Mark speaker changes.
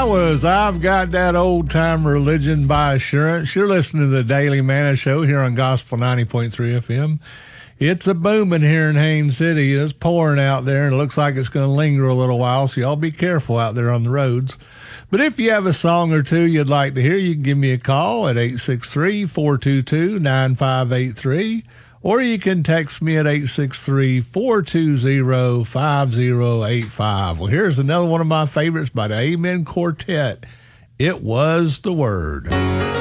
Speaker 1: was I've Got That Old Time Religion by Assurance. You're listening to the Daily Manna Show here on Gospel 90.3 FM. It's a booming here in Haines City. It's pouring out there, and it looks like it's going to linger a little while, so y'all be careful out there on the roads. But if you have a song or two you'd like to hear, you can give me a call at 863-422-9583, or you can text me at 863-420-5085. Well, here's another one of my favorites by the Amen Quartet. It Was the Word.